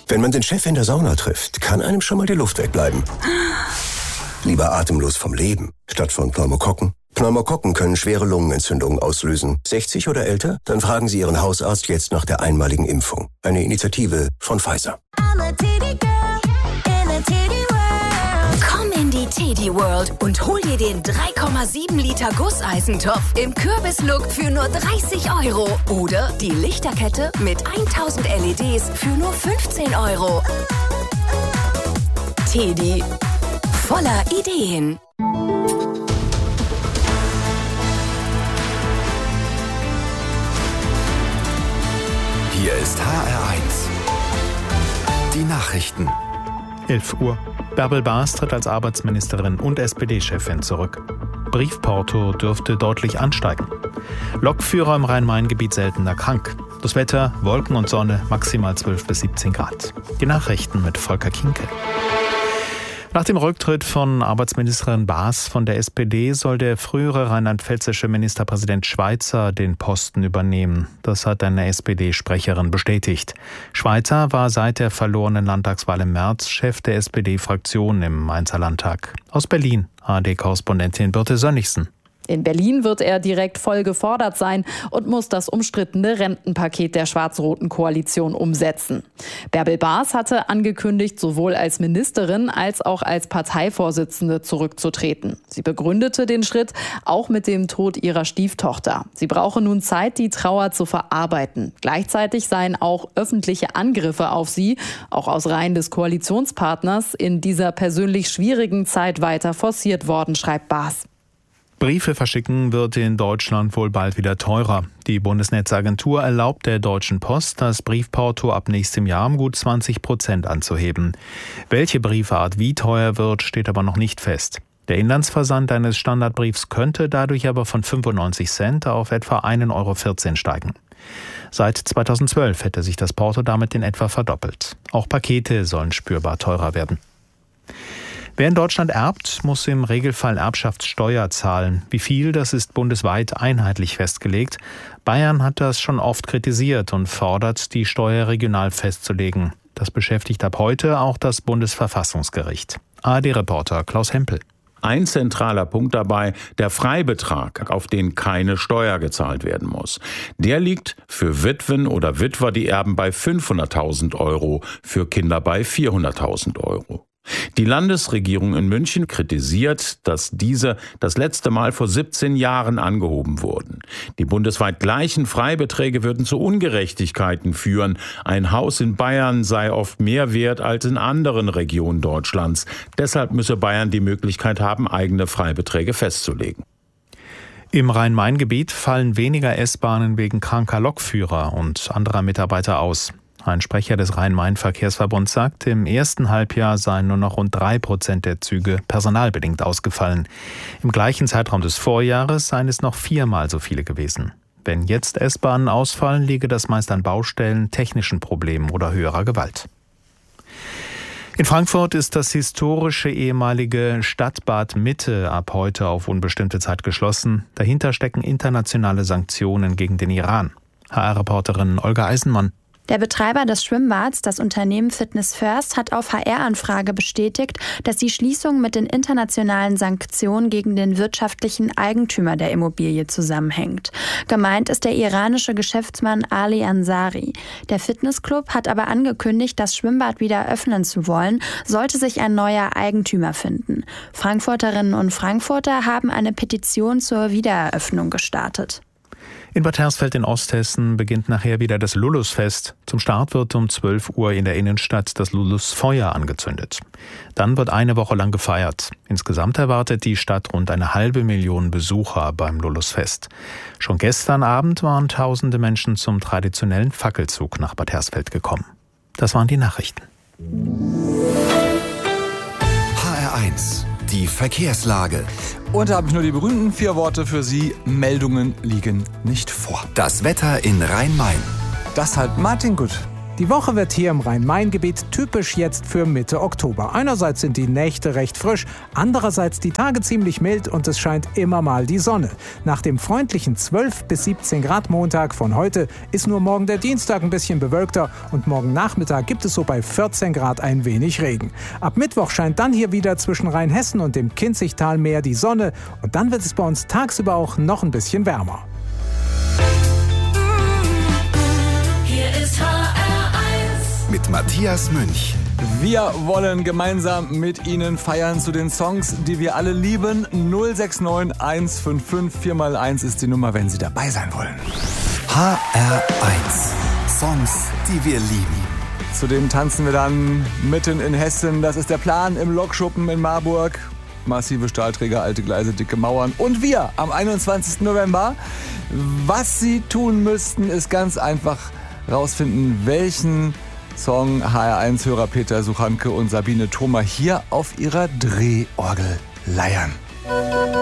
Wenn man den Chef in der Sauna trifft, kann einem schon mal die Luft wegbleiben. Lieber atemlos vom Leben, statt von Pneumokokken. Pneumokokken können schwere Lungenentzündungen auslösen. 60 oder älter? Dann fragen Sie Ihren Hausarzt jetzt nach der einmaligen Impfung. Eine Initiative von Pfizer. Komm in die Teddy World und hol dir den 3,7 Liter Gusseisentopf im Kürbislook für nur 30 € oder die Lichterkette mit 1000 LEDs für nur 15 €. Teddy, voller Ideen. Hier ist HR1. Die Nachrichten. 11 Uhr. Bärbel Baas tritt als Arbeitsministerin und SPD-Chefin zurück. Briefporto dürfte deutlich ansteigen. Lokführer im Rhein-Main-Gebiet seltener krank. Das Wetter, Wolken und Sonne, maximal 12 bis 17 Grad. Die Nachrichten mit Volker Kienke. Nach dem Rücktritt von Arbeitsministerin Baas von der SPD soll der frühere rheinland-pfälzische Ministerpräsident Schweizer den Posten übernehmen. Das hat eine SPD-Sprecherin bestätigt. Schweizer war seit der verlorenen Landtagswahl im März Chef der SPD-Fraktion im Mainzer Landtag. Aus Berlin, ARD-Korrespondentin Birte Sönnigsen. In Berlin wird er direkt voll gefordert sein und muss das umstrittene Rentenpaket der schwarz-roten Koalition umsetzen. Bärbel Baas hatte angekündigt, sowohl als Ministerin als auch als Parteivorsitzende zurückzutreten. Sie begründete den Schritt auch mit dem Tod ihrer Stieftochter. Sie brauche nun Zeit, die Trauer zu verarbeiten. Gleichzeitig seien auch öffentliche Angriffe auf sie, auch aus Reihen des Koalitionspartners, in dieser persönlich schwierigen Zeit weiter forciert worden, schreibt Baas. Briefe verschicken wird in Deutschland wohl bald wieder teurer. Die Bundesnetzagentur erlaubt der Deutschen Post, das Briefporto ab nächstem Jahr um gut 20% anzuheben. Welche Briefart wie teuer wird, steht aber noch nicht fest. Der Inlandsversand eines Standardbriefs könnte dadurch aber von 95 Cent auf etwa 1,14 € steigen. Seit 2012 hätte sich das Porto damit in etwa verdoppelt. Auch Pakete sollen spürbar teurer werden. Wer in Deutschland erbt, muss im Regelfall Erbschaftssteuer zahlen. Wie viel, das ist bundesweit einheitlich festgelegt. Bayern hat das schon oft kritisiert und fordert, die Steuer regional festzulegen. Das beschäftigt ab heute auch das Bundesverfassungsgericht. ARD-Reporter Klaus Hempel. Ein zentraler Punkt dabei, der Freibetrag, auf den keine Steuer gezahlt werden muss. Der liegt für Witwen oder Witwer, die erben, bei 500.000 €, für Kinder bei 400.000 €. Die Landesregierung in München kritisiert, dass diese das letzte Mal vor 17 Jahren angehoben wurden. Die bundesweit gleichen Freibeträge würden zu Ungerechtigkeiten führen. Ein Haus in Bayern sei oft mehr wert als in anderen Regionen Deutschlands. Deshalb müsse Bayern die Möglichkeit haben, eigene Freibeträge festzulegen. Im Rhein-Main-Gebiet fallen weniger S-Bahnen wegen kranker Lokführer und anderer Mitarbeiter aus. Ein Sprecher des Rhein-Main-Verkehrsverbunds sagt, im ersten Halbjahr seien nur noch rund 3% der Züge personalbedingt ausgefallen. Im gleichen Zeitraum des Vorjahres seien es noch 4-mal so viele gewesen. Wenn jetzt S-Bahnen ausfallen, liege das meist an Baustellen, technischen Problemen oder höherer Gewalt. In Frankfurt ist das historische ehemalige Stadtbad Mitte ab heute auf unbestimmte Zeit geschlossen. Dahinter stecken internationale Sanktionen gegen den Iran. HR-Reporterin Olga Eisenmann. Der Betreiber des Schwimmbads, das Unternehmen Fitness First, hat auf HR-Anfrage bestätigt, dass die Schließung mit den internationalen Sanktionen gegen den wirtschaftlichen Eigentümer der Immobilie zusammenhängt. Gemeint ist der iranische Geschäftsmann Ali Ansari. Der Fitnessclub hat aber angekündigt, das Schwimmbad wieder öffnen zu wollen, sollte sich ein neuer Eigentümer finden. Frankfurterinnen und Frankfurter haben eine Petition zur Wiedereröffnung gestartet. In Bad Hersfeld in Osthessen beginnt nachher wieder das Lulusfest. Zum Start wird um 12 Uhr in der Innenstadt das Lulusfeuer angezündet. Dann wird eine Woche lang gefeiert. Insgesamt erwartet die Stadt rund 500.000 Besucher beim Lulusfest. Schon gestern Abend waren tausende Menschen zum traditionellen Fackelzug nach Bad Hersfeld gekommen. Das waren die Nachrichten. HR1, die Verkehrslage. Und da habe ich nur die berühmten 4 Worte für Sie. Meldungen liegen nicht vor. Das Wetter in Rhein-Main. Das hat Martin Gut. Die Woche wird hier im Rhein-Main-Gebiet typisch jetzt für Mitte Oktober. Einerseits sind die Nächte recht frisch, andererseits die Tage ziemlich mild und es scheint immer mal die Sonne. Nach dem freundlichen 12 bis 17 Grad Montag von heute ist nur morgen der Dienstag ein bisschen bewölkter und morgen Nachmittag gibt es so bei 14 Grad ein wenig Regen. Ab Mittwoch scheint dann hier wieder zwischen Rheinhessen und dem Kinzigtalmeer die Sonne und dann wird es bei uns tagsüber auch noch ein bisschen wärmer. Hier ist Mit Matthias Münch. Wir wollen gemeinsam mit Ihnen feiern zu den Songs, die wir alle lieben. 069 155 4x1 ist die Nummer, wenn Sie dabei sein wollen. HR1. Songs, die wir lieben. Zudem tanzen wir dann mitten in Hessen. Das ist der Plan im Lokschuppen in Marburg. Massive Stahlträger, alte Gleise, dicke Mauern. Und wir am 21. November. Was Sie tun müssten, ist ganz einfach rausfinden, welchen Song HR1-Hörer Peter Suchanke und Sabine Thoma hier auf ihrer Drehorgel leiern.